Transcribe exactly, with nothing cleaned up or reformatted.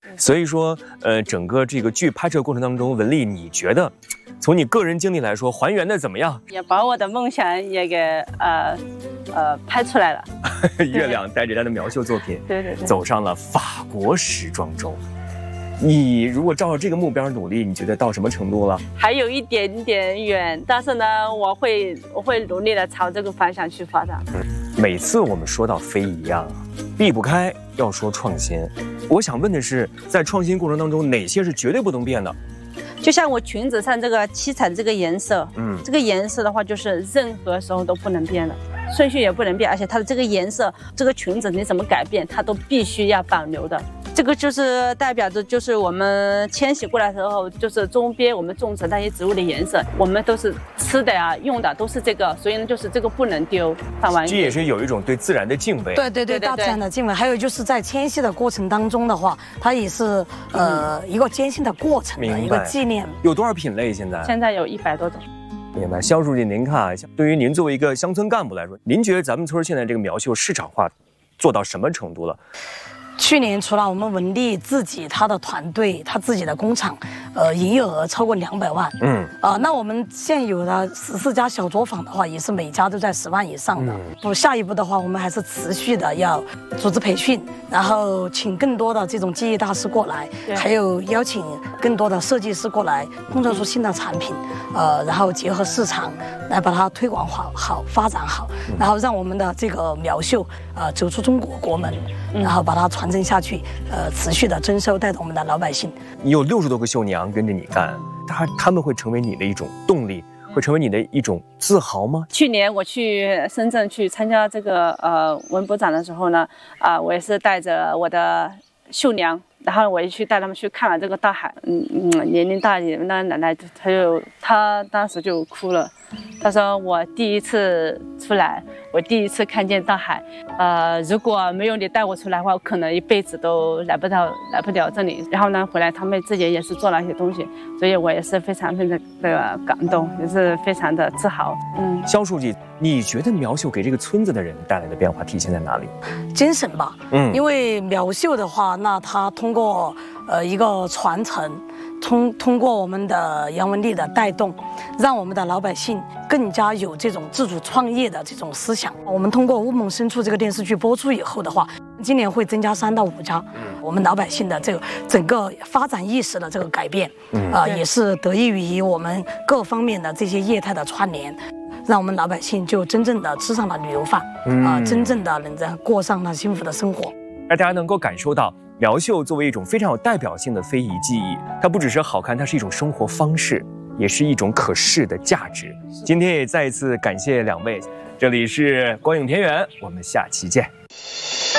所以说，呃，整个这个剧拍摄过程当中，文丽，你觉得从你个人经历来说，还原的怎么样？ 也把我的梦想也给呃呃拍出来了。 月亮带着他的苗绣作品， 对对对， 走上了法国时装周。你如果照着这个目标努力，你觉得到什么程度了？ 还有一点点远，但是呢，我会我会努力的朝这个方向去发展。 每次我们说到非遗呀，避不开要说创新。我想问的是，在创新过程当中，哪些是绝对不能变的？ 就像我裙子上这个七彩的这个颜色，嗯，这个颜色的话，就是任何时候都不能变的，顺序也不能变，而且它的这个颜色，这个裙子你怎么改变，它都必须要保留的。这个就是代表着，就是我们迁徙过来的时候，就是周边我们种植那些植物的颜色，我们都是吃的呀、用的都是这个，所以呢，就是这个不能丢，放完。 这也是有一种对自然的敬畏。 对对对，大自然的敬畏。还有就是在迁徙的过程当中的话，它也是呃、嗯、一个艰辛的过程的一个纪念。 有多少品类现在？ 现在有一百多种。 明白，肖书记，您看，对于您作为一个乡村干部来说，您觉得咱们村现在这个苗绣市场化做到什么程度了？ 去年除了我们文丽自己他的团队他自己的工厂，呃，营业额超过两百万，嗯，啊、呃，那我们现有的十四家小作坊的话，也是每家都在十万以上的。不、嗯，下一步的话，我们还是持续的要组织培训，然后请更多的这种技艺大师过来，还有邀请更多的设计师过来，工作出新的产品，呃，然后结合市场来把它推广好、好发展好，然后让我们的这个苗绣呃走出中国国门，然后把它传承下去，呃，持续的增收，带动我们的老百姓。 你有六十多个绣娘跟着你干，他他们会成为你的一种动力，会成为你的一种自豪吗？ 去年我去深圳去参加这个呃文博展的时候呢，啊、呃，我也是带着我的绣娘，然后我也去带他们去看了这个大海。嗯嗯，年龄大一点那奶奶，她就她当时就哭了。她说我第一次出来，我第一次看见大海，呃，如果没有你带我出来的话，我可能一辈子都来不到来不了这里。然后呢，回来他们自己也是做了一些东西，所以我也是非常非常的感动，也是非常的自豪。嗯， 肖书记，你觉得苗绣给这个村子的人带来的变化体现在哪里？ 精神吧，嗯，因为苗绣的话，那它通过呃一个传承。通通过我们的杨文丽的带动，让我们的老百姓更加有这种自主创业的这种思想。我们通过《乌蒙深处》这个电视剧播出以后的话，今年会增加三到五家。我们老百姓的这个整个发展意识的这个改变，啊、呃，也是得益于我们各方面的这些业态的串联。让我们老百姓就真正的吃上了旅游饭，啊、呃，真正的能在过上了幸福的生活。 让大家能够感受到苗绣作为一种非常有代表性的非遗技艺，它不只是好看，它是一种生活方式，也是一种可视的价值。今天也再一次感谢两位，这里是光影田园，我们下期见。